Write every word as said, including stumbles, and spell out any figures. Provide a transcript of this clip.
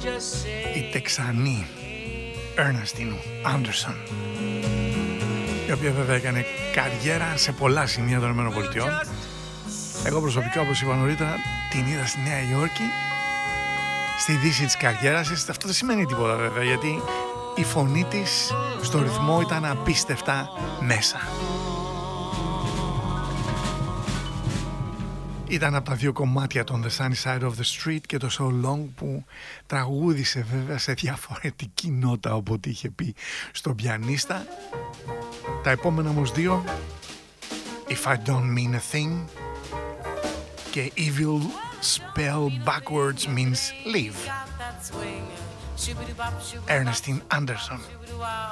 η Τεξανή Ernestine Anderson, η οποία βέβαια έκανε καριέρα σε πολλά σημεία των ΗΠΑ. Εγώ προσωπικά, όπως είπα νωρίτερα, την είδα στη Νέα Υόρκη, στη δύση της καριέρας της. Αυτό δεν σημαίνει τίποτα βέβαια, γιατί η φωνή της στο ρυθμό ήταν απίστευτα μέσα. Ήταν από τα δύο κομμάτια των The Sunny Side of the Street και το So Long, που τραγούδισε βέβαια σε διαφορετική νότα από ό,τι είχε πει στον πιανίστα. Τα επόμενα όμως δύο, If I Don't Mean a Thing και Evil Spell Backwards Means Leave. Ernestine Anderson.